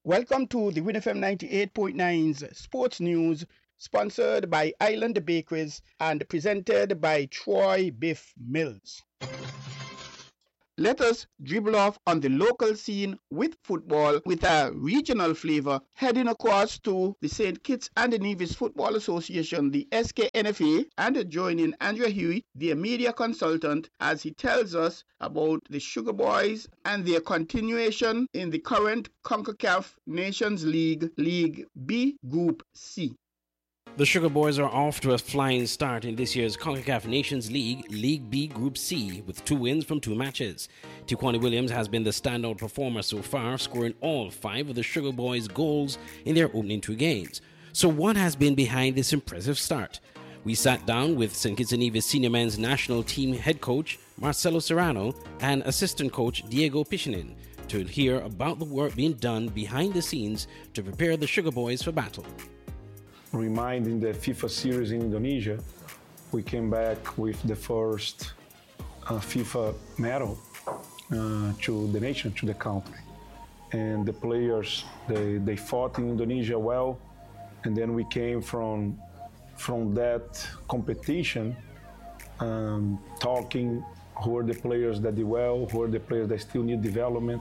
Welcome to the Win FM 98.9's Sports News, sponsored by Island Bakeries and presented by Troy Biff Mills. Let us dribble off on the local scene with football with a regional flavor, heading across to the St. Kitts and Nevis Football Association, the SKNFA, and joining Andrea Huey, their media consultant, as he tells us about the Sugar Boys and their continuation in the current CONCACAF Nations League, League B, Group C. The Sugar Boys are off to a flying start in this year's CONCACAF Nations League, League B Group C, with 2 wins from 2 matches. Tiquani Williams has been the standout performer so far, scoring all 5 of the Sugar Boys' goals in their opening 2 games. So what has been behind this impressive start? We sat down with St. Kitts and Nevis Senior Men's National Team head coach Marcelo Serrano and assistant coach Diego Pichinin to hear about the work being done behind the scenes to prepare the Sugar Boys for battle. Reminding the FIFA series in Indonesia, we came back with the first FIFA medal to the nation, to the country. And the players, they fought in Indonesia well, and then we came from that competition talking who are the players that did well, who are the players that still need development.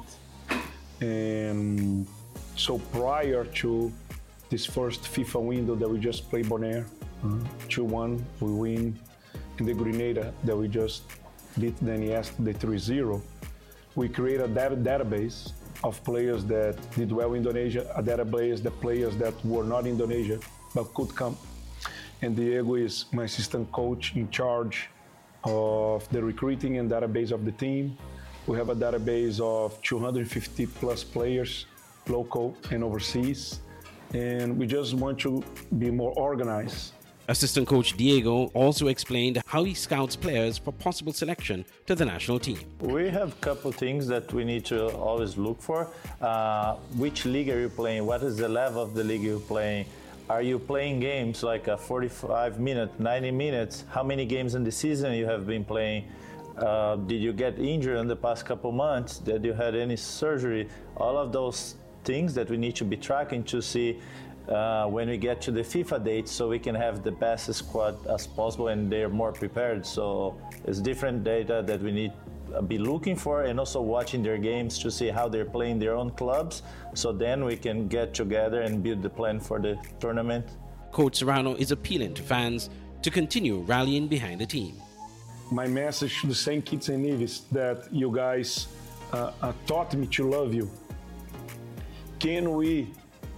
And so prior to this first FIFA window that we just played Bonaire, 2-1, we win in the Grenada that we just beat them yesterday 3-0. We created a database of players that did well in Indonesia, a database of players that were not in Indonesia but could come. And Diego is my assistant coach in charge of the recruiting and database of the team. We have a database of 250 plus players, local and overseas. And we just want to be more organized. Assistant coach Diego also explained how he scouts players for possible selection to the national team. We have a couple things that we need to always look for. Which league are you playing? What is the level of the league you're playing? Are you playing games like a 45 minutes, 90 minutes? How many games in the season you have been playing? Did you get injured in the past couple months? Did you had any surgery? All of those things that we need to be tracking to see when we get to the FIFA date, so we can have the best squad as possible and they're more prepared. So it's different data that we need to be looking for, and also watching their games to see how they're playing their own clubs, so then we can get together and build the plan for the tournament. Coach Serrano is appealing to fans to continue rallying behind the team. My message to the St. Kitts and Nevis that you guys taught me to love you. Can we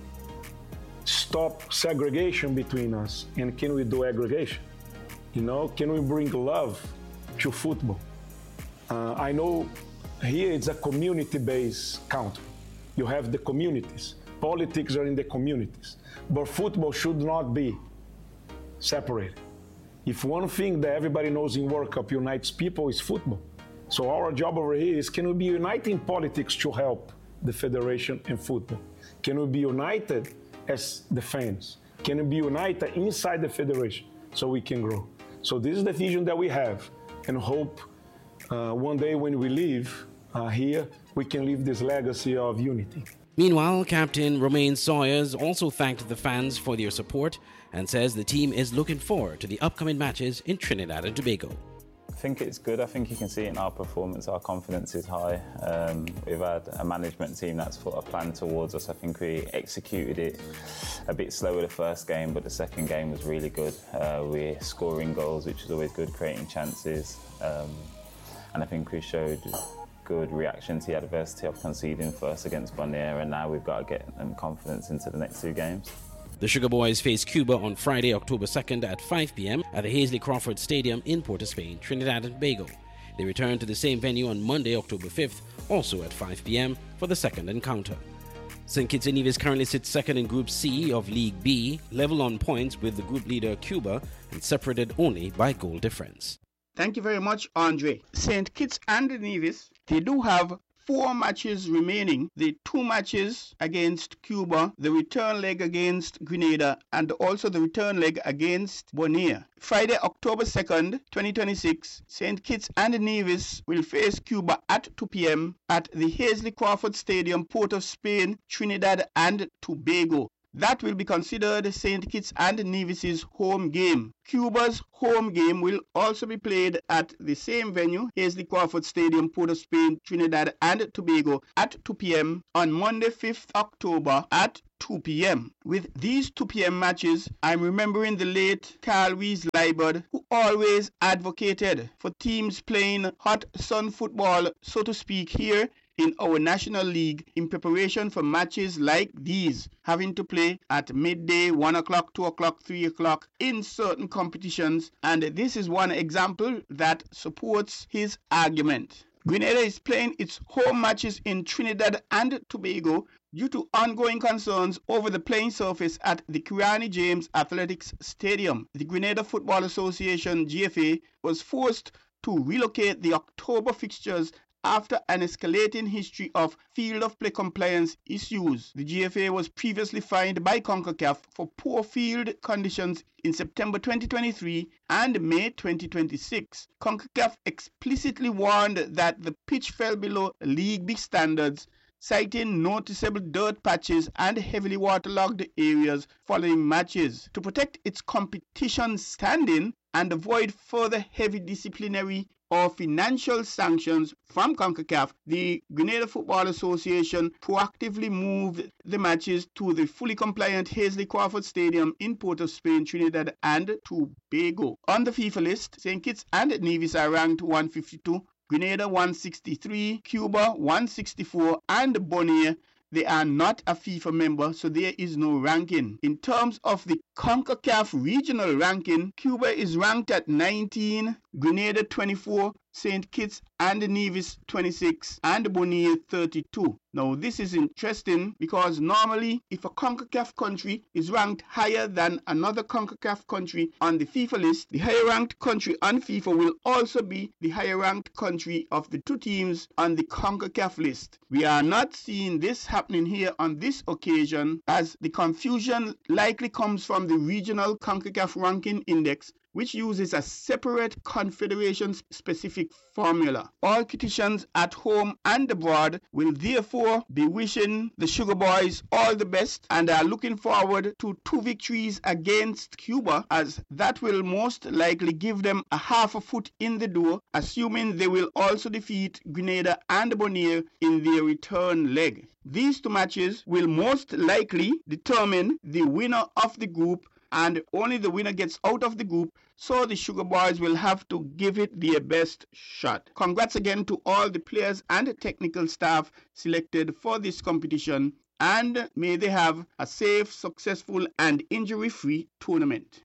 stop segregation between us, and can we do aggregation? Can we bring love to football? I know here it's a community-based country. You have the communities. Politics are in the communities. But football should not be separated. If one thing that everybody knows in World Cup unites people is football. So our job over here is, can we be uniting politics to help the federation and football? Can we be united as the fans? Can we be united inside the federation so we can grow? So this is the vision that we have, and hope one day when we leave here, we can leave this legacy of unity. Meanwhile, Captain Romain Sawyers also thanked the fans for their support and says the team is looking forward to the upcoming matches in Trinidad and Tobago. I think it's good. I think you can see it in our performance. Our confidence is high. We've had a management team that's put a plan towards us. I think we executed it a bit slower the first game, but the second game was really good. We're scoring goals, which is always good, creating chances. And I think we showed good reaction to the adversity of conceding first against Bonaire, and now we've got to get them confidence into the next 2 games. The Sugar Boys face Cuba on Friday, October 2nd at 5 p.m. at the Hazley Crawford Stadium in Port of Spain, Trinidad and Tobago. They return to the same venue on Monday, October 5th, also at 5 p.m. for the second encounter. St. Kitts and Nevis currently sits second in Group C of League B, level on points with the group leader Cuba and separated only by goal difference. Thank you very much, Andre. St. Kitts and Nevis, they do have 4 matches remaining. The 2 matches against Cuba, the return leg against Grenada, and also the return leg against Bonaire. Friday, October 2nd, 2026, St. Kitts and Nevis will face Cuba at 2 p.m. at the Hazley Crawford Stadium, Port of Spain, Trinidad and Tobago. That will be considered St. Kitts and Nevis's home game. Cuba's home game will also be played at the same venue, Hazley Crawford Stadium, Port of Spain, Trinidad and Tobago, at 2 p.m. on Monday, 5th October at 2 p.m. With these 2 p.m. matches, I'm remembering the late Carl Weiss Leibert, who always advocated for teams playing hot sun football, so to speak, here in our National League in preparation for matches like these, having to play at midday, 1 o'clock, 2 o'clock, 3 o'clock in certain competitions. And this is one example that supports his argument. Grenada is playing its home matches in Trinidad and Tobago due to ongoing concerns over the playing surface at the Kirani James Athletics Stadium. The Grenada Football Association, GFA, was forced to relocate the October fixtures after an escalating history of field of play compliance issues. The GFA was previously fined by CONCACAF for poor field conditions in September 2023 and May 2026. CONCACAF explicitly warned that the pitch fell below League B standards, citing noticeable dirt patches and heavily waterlogged areas following matches. To protect its competition standing and avoid further heavy disciplinary or financial sanctions from CONCACAF, the Grenada Football Association proactively moved the matches to the fully compliant Hazley Crawford Stadium in Port of Spain, Trinidad and Tobago. On the FIFA list, St. Kitts and Nevis are ranked 152, Grenada 163, Cuba 164, and Bonaire, they are not a FIFA member, so there is no ranking. In terms of the CONCACAF regional ranking, Cuba is ranked at 19, Grenada 24, St. Kitts and Nevis 26, and Bonaire 32. Now this is interesting because normally if a CONCACAF country is ranked higher than another CONCACAF country on the FIFA list, the higher ranked country on FIFA will also be the higher ranked country of the 2 teams on the CONCACAF list. We are not seeing this happening here on this occasion, as the confusion likely comes from the regional CONCACAF ranking index, which uses a separate confederation-specific formula. All petitions at home and abroad will therefore be wishing the Sugar Boys all the best and are looking forward to 2 victories against Cuba, as that will most likely give them a half a foot in the door, assuming they will also defeat Grenada and Bonaire in their return leg. These 2 matches will most likely determine the winner of the group, and only the winner gets out of the group, so the Sugar Boys will have to give it their best shot. Congrats again to all the players and technical staff selected for this competition, and may they have a safe, successful and injury-free tournament.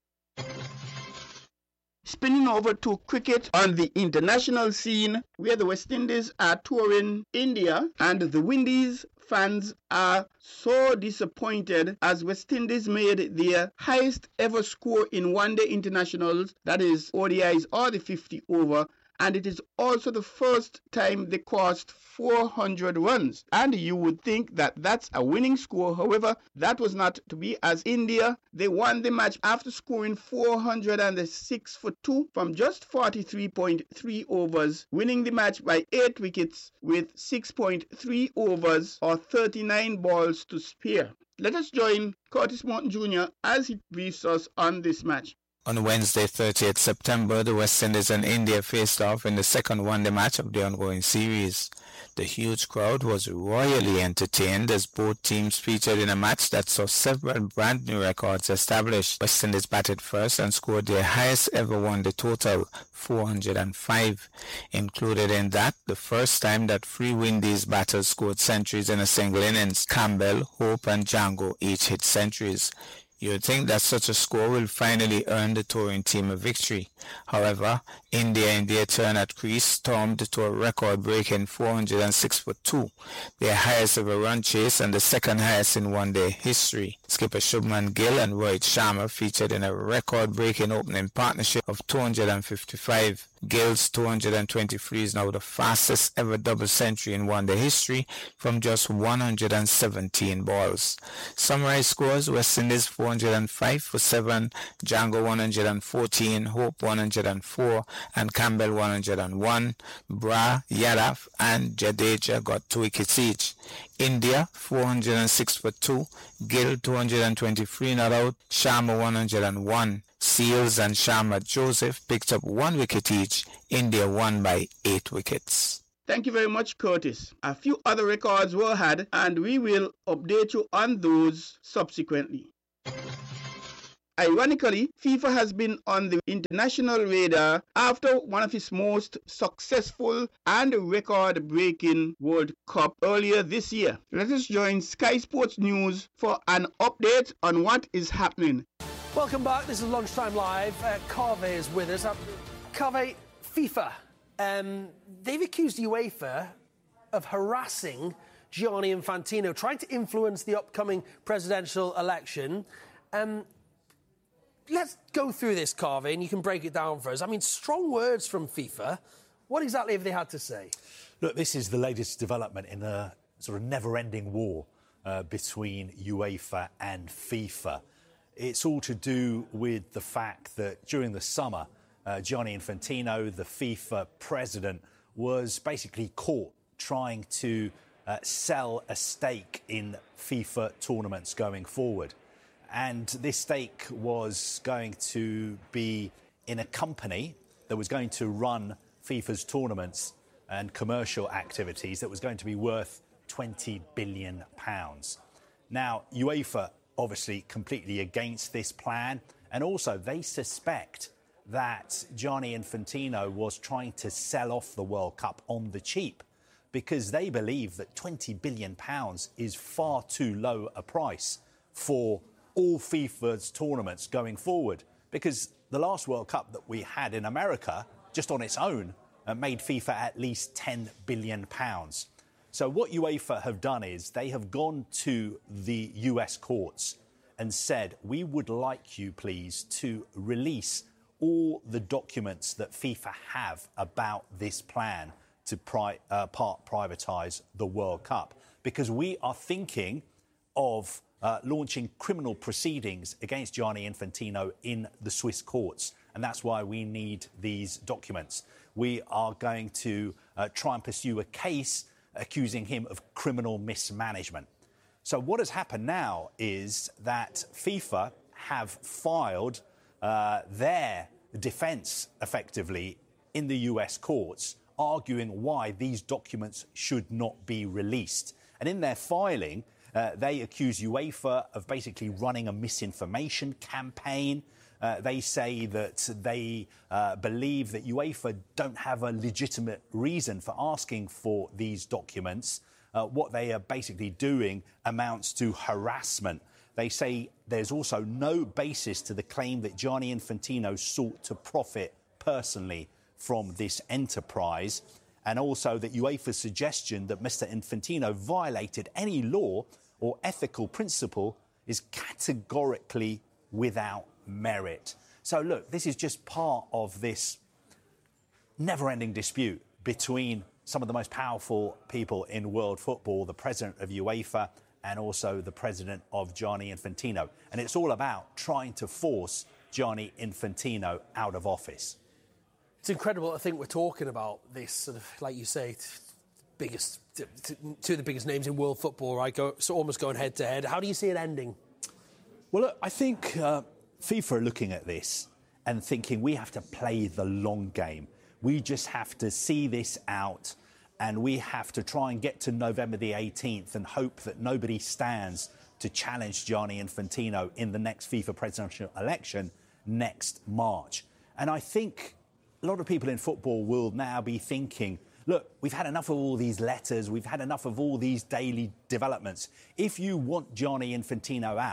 Spinning over to cricket on the international scene, where the West Indies are touring India and the Windies fans are so disappointed as West Indies made their highest ever score in one-day internationals, that is ODIs or the 50 over, and it is also the first time they crossed 400 runs. And you would think that that's a winning score. However, that was not to be, as India, they won the match after scoring 406 for 2 from just 43.3 overs, winning the match by 8 wickets with 6.3 overs or 39 balls to spare. Let us join Curtis Morton Jr. as he briefs us on this match. On Wednesday, 30th September, the West Indies and India faced off in the second one-day match of the ongoing series. The huge crowd was royally entertained as both teams featured in a match that saw several brand new records established. West Indies batted first and scored their highest ever one-day total, 405. Included in that, the first time that 3 Windies batters scored centuries in a single innings. Campbell, Hope and Django each hit centuries. You would think that such a score will finally earn the touring team a victory. However, India in their turn at crease stormed to a record-breaking 406 for 2, their highest ever run chase and the second highest in one-day history. Skipper Shubman Gill and Rohit Sharma featured in a record-breaking opening partnership of 255. Gill's 223 is now the fastest ever double century in one-day history from just 117 balls. Summary scores: West Indies 405 for 7, Django 114, Hope 104, and Campbell 101. Bra, Yadav, and Jadeja got 2 wickets each. India 406 for 2, Gill 223 not out, Sharma 101. Seals and Sharma Joseph picked up 1 wicket each. India won by 8 wickets. Thank you very much, Curtis. A few other records were had, and we will update you on those subsequently. Ironically, FIFA has been on the international radar after one of its most successful and record-breaking World Cup earlier this year. Let us join Sky Sports News for an update on what is happening. Welcome back. This is Lunchtime Live. Carve is with us. Carve, FIFA. They've accused UEFA of harassing Gianni Infantino, trying to influence the upcoming presidential election. Let's go through this, Carve, and you can break it down for us. I mean, strong words from FIFA. What exactly have they had to say? Look, this is the latest development in a sort of never-ending war between UEFA and FIFA. It's all to do with the fact that during the summer, Gianni Infantino, the FIFA president, was basically caught trying to sell a stake in FIFA tournaments going forward. And this stake was going to be in a company that was going to run FIFA's tournaments and commercial activities that was going to be worth £20 billion. Now, UEFA obviously completely against this plan, and also they suspect that Gianni Infantino was trying to sell off the World Cup on the cheap because they believe that £20 billion is far too low a price for all FIFA's tournaments going forward, because the last World Cup that we had in America, just on its own, made FIFA at least £10 billion. So what UEFA have done is they have gone to the US courts and said, we would like you, please, to release all the documents that FIFA have about this plan to part privatise the World Cup, because we are thinking of launching criminal proceedings against Gianni Infantino in the Swiss courts, and that's why we need these documents. We are going to try and pursue a case accusing him of criminal mismanagement. So what has happened now is that FIFA have filed their defence, effectively, in the US courts, arguing why these documents should not be released. And in their filing, they accuse UEFA of basically running a misinformation campaign. They say that they believe that UEFA don't have a legitimate reason for asking for these documents. What they are basically doing amounts to harassment. They say there's also no basis to the claim that Gianni Infantino sought to profit personally from this enterprise, and also that UEFA's suggestion that Mr. Infantino violated any law or ethical principle is categorically without merit. So, look, this is just part of this never-ending dispute between some of the most powerful people in world football, the president of UEFA and also the president of Gianni Infantino. And it's all about trying to force Gianni Infantino out of office. It's incredible to think we're talking about this, sort of, like you say, two of the biggest names in world football, right? Almost going head-to-head. How do you see it ending? Well, look, I think FIFA are looking at this and thinking we have to play the long game. We just have to see this out, and we have to try and get to November the 18th and hope that nobody stands to challenge Gianni Infantino in the next FIFA presidential election next March. And I think a lot of people in football will now be thinking, look, we've had enough of all these letters, we've had enough of all these daily developments. If you want Gianni Infantino out,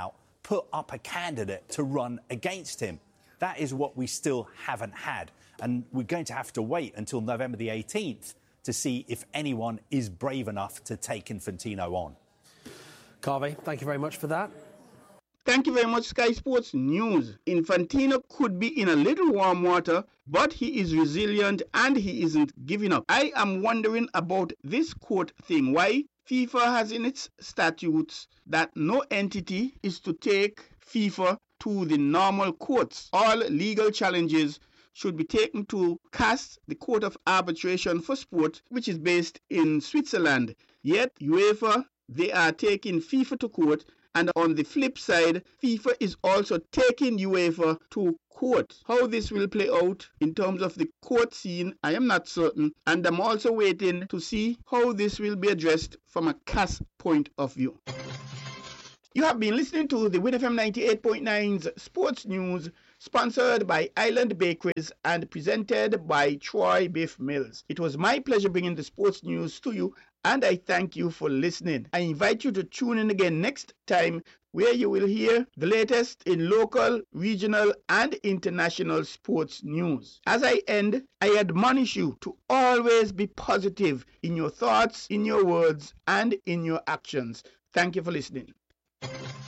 put up a candidate to run against him. That is what we still haven't had. And we're going to have to wait until November the 18th to see if anyone is brave enough to take Infantino on. Carvey, thank you very much for that. Thank you very much, Sky Sports News. Infantino could be in a little warm water, but he is resilient and he isn't giving up. I am wondering about this court thing. Why? FIFA has in its statutes that no entity is to take FIFA to the normal courts. All legal challenges should be taken to CAS, the Court of Arbitration for Sport, which is based in Switzerland. Yet UEFA, they are taking FIFA to court, and on the flip side, FIFA is also taking UEFA to court. How this will play out in terms of the court scene, I am not certain, and I'm also waiting to see how this will be addressed from a CAS point of view. You have been listening to the Win FM 98.9's Sports News, sponsored by Island Bakeries and presented by Troy Biff Mills. It was my pleasure bringing the sports news to you, and I thank you for listening. I invite you to tune in again next time, where you will hear the latest in local, regional, and international sports news. As I end, I admonish you to always be positive in your thoughts, in your words, and in your actions. Thank you for listening.